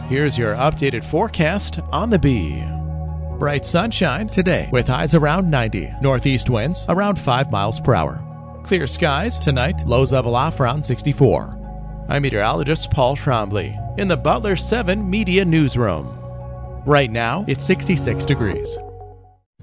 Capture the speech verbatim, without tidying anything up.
Here's your updated forecast on the Bee. Bright sunshine today with highs around ninety. Northeast winds around five miles per hour. Clear skies tonight, lows level off around sixty-four. I'm meteorologist Paul Trombley in the Butler seven Media Newsroom. Right now, it's sixty-six degrees.